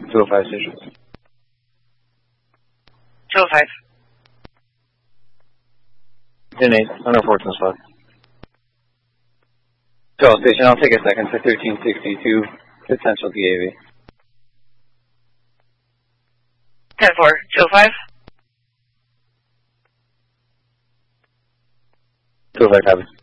205 station. 205. 10-8, under 14 spot. 12 station, I'll take a second for 1362, potential DAV. 10-4, 205. 205, copy.